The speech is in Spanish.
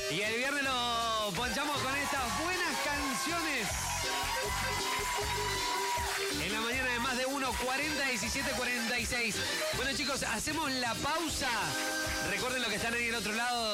Y el viernes lo ponchamos con estas buenas canciones. En la mañana de más de 1, 40, 17, 46. Bueno, chicos, hacemos la pausa. Recuerden lo que están ahí del otro lado.